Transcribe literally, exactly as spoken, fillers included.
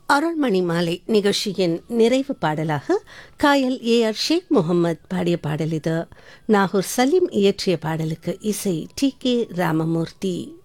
அருள்மணி மாலை நிகழ்ச்சியின் நிறைவு பாடலாக காயல் ஏ ஆர் ஷேக் முகமது பாடிய பாடல் இது. நாகூர் சலீம் இயற்றிய பாடலுக்கு இசை டி கே ராமமூர்த்தி.